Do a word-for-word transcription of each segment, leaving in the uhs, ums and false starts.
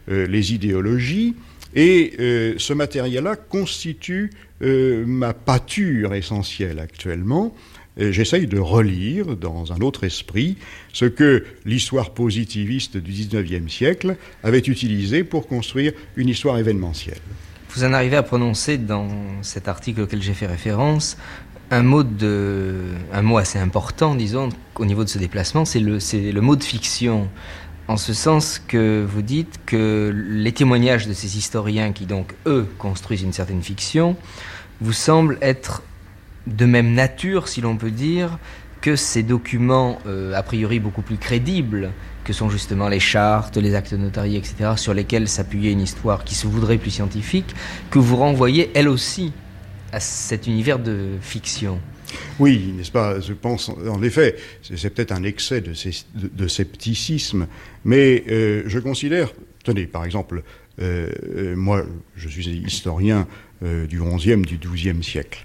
euh, les idéologies. Et euh, ce matériel-là constitue euh, ma pâture essentielle actuellement. Et j'essaye de relire dans un autre esprit ce que l'histoire positiviste du dix-neuvième siècle avait utilisé pour construire une histoire événementielle. Vous en arrivez à prononcer dans cet article auquel j'ai fait référence un mot, de, un mot assez important, disons, au niveau de ce déplacement, c'est le, c'est le mot de fiction. En ce sens que vous dites que les témoignages de ces historiens qui donc, eux, construisent une certaine fiction, vous semblent être de même nature, si l'on peut dire, que ces documents, euh, a priori beaucoup plus crédibles, que sont justement les chartes, les actes notariés, et cetera, sur lesquels s'appuyait une histoire qui se voudrait plus scientifique, que vous renvoyez, elle aussi, à cet univers de fiction. Oui, n'est-ce pas? Je pense, en effet, c'est, c'est peut-être un excès de, de, de scepticisme, mais euh, je considère, tenez, par exemple, euh, euh, moi, je suis historien euh, du onzième, du douzième siècle,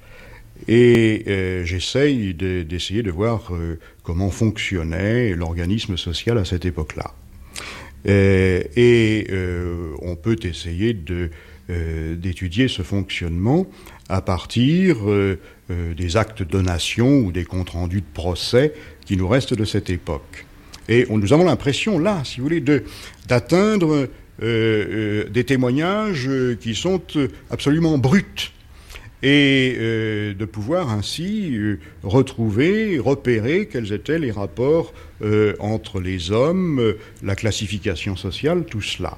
et euh, j'essaye de, d'essayer de voir euh, comment fonctionnait l'organisme social à cette époque-là. Euh, et euh, on peut essayer de, euh, d'étudier ce fonctionnement à partir euh, euh, des actes de donation ou des comptes rendus de procès qui nous restent de cette époque. Et on, nous avons l'impression, là, si vous voulez, de, d'atteindre euh, euh, des témoignages qui sont absolument bruts et euh, de pouvoir ainsi euh, retrouver, repérer quels étaient les rapports euh, entre les hommes, euh, la classification sociale, tout cela.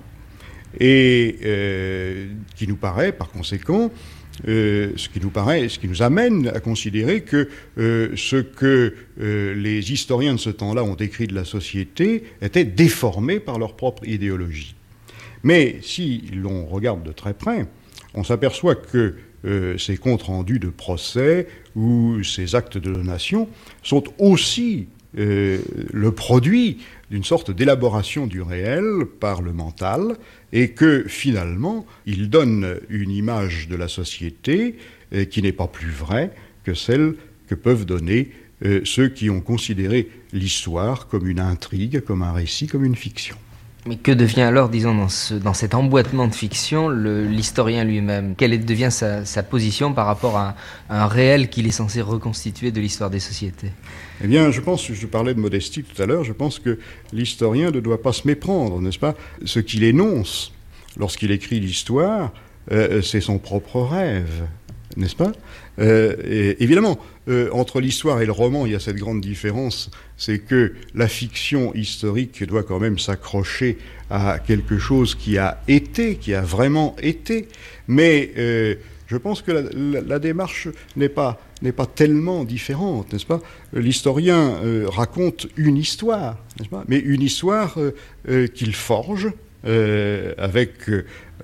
Et euh, qui nous paraît, par conséquent, Euh, ce qui nous paraît, ce qui nous amène à considérer que euh, ce que euh, les historiens de ce temps-là ont écrit de la société était déformé par leur propre idéologie. Mais si l'on regarde de très près, on s'aperçoit que euh, ces comptes rendus de procès ou ces actes de donation sont aussi euh, le produit d'une sorte d'élaboration du réel par le mental, et que finalement, il donne une image de la société euh, qui n'est pas plus vraie que celle que peuvent donner euh, ceux qui ont considéré l'histoire comme une intrigue, comme un récit, comme une fiction. Mais que devient alors, disons, dans, ce, dans cet emboîtement de fiction, le, l'historien lui-même? Quelle est, devient sa, sa position par rapport à, à un réel qu'il est censé reconstituer de l'histoire des sociétés? Eh bien, je pense, je parlais de modestie tout à l'heure, je pense que l'historien ne doit pas se méprendre, n'est-ce pas? Ce qu'il énonce lorsqu'il écrit l'histoire, euh, c'est son propre rêve, n'est-ce pas? euh, et, Évidemment, euh, entre l'histoire et le roman, il y a cette grande différence, c'est que la fiction historique doit quand même s'accrocher à quelque chose qui a été, qui a vraiment été, mais euh, je pense que la, la, la démarche n'est pas, n'est pas tellement différente, n'est-ce pas? L'historien euh, raconte une histoire, n'est-ce pas? Mais une histoire euh, euh, qu'il forge euh, avec euh,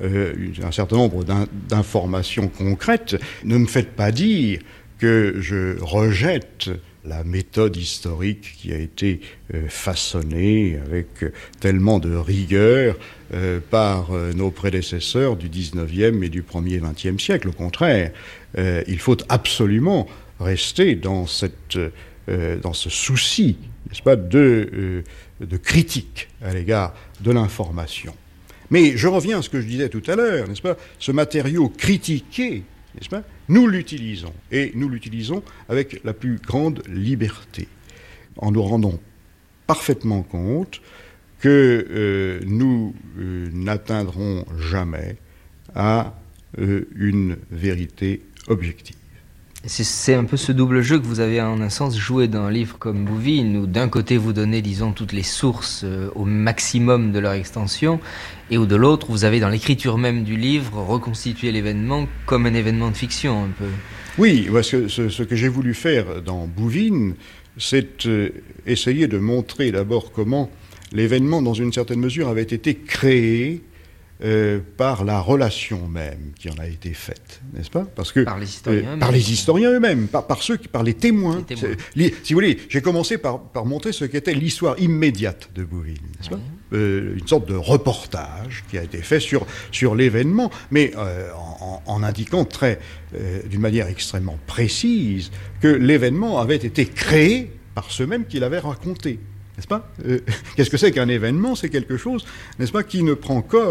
un certain nombre d'in- d'informations concrètes. Ne me faites pas dire que je rejette la méthode historique qui a été euh, façonnée avec euh, tellement de rigueur euh, par euh, nos prédécesseurs du dix-neuvième et du premier vingtième siècle. Au contraire, euh, il faut absolument rester dans, cette, euh, dans ce souci, n'est-ce pas, de, euh, de critique à l'égard de l'information. Mais je reviens à ce que je disais tout à l'heure, n'est-ce pas, ce matériau critiqué, n'est-ce pas, nous l'utilisons, et nous l'utilisons avec la plus grande liberté, en nous rendant parfaitement compte que euh, nous euh, n'atteindrons jamais à euh, une vérité objective. C'est, c'est un peu ce double jeu que vous avez en un sens joué dans un livre comme Bouvines, où d'un côté vous donnez, disons, toutes les sources euh, au maximum de leur extension, et où de l'autre vous avez dans l'écriture même du livre reconstitué l'événement comme un événement de fiction un peu. Oui, parce que ce, ce que j'ai voulu faire dans Bouvines, c'est euh, essayer de montrer d'abord comment l'événement, dans une certaine mesure, avait été créé Euh, par la relation même qui en a été faite, n'est-ce pas? Parce que par les historiens, euh, par les historiens eux-mêmes, par, par ceux qui, par les témoins. Les témoins. Si vous voulez, j'ai commencé par, par montrer ce qu'était l'histoire immédiate de Bouvines, n'est-ce oui. pas? euh, Une sorte de reportage qui a été fait sur sur l'événement, mais euh, en, en indiquant très, euh, d'une manière extrêmement précise, que l'événement avait été créé par ceux-mêmes qui l'avaient raconté. N'est-ce pas? euh, Qu'est-ce que c'est qu'un événement? C'est quelque chose, n'est-ce pas, qui ne prend corps